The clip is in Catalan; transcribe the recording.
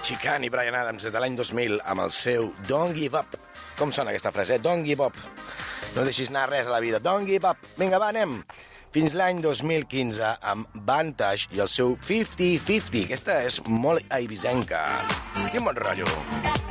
Chicane i Bryan Adams de l'any 2000 amb el seu Don't Give Up. Com sona aquesta frase? Don't give up. No deixis anar res a la vida. Don't give up. Vinga, va, anem. Fins l'any 2015 amb Vantage i el seu 50-50. Aquesta és molt eivissenca. Quin bon rotllo.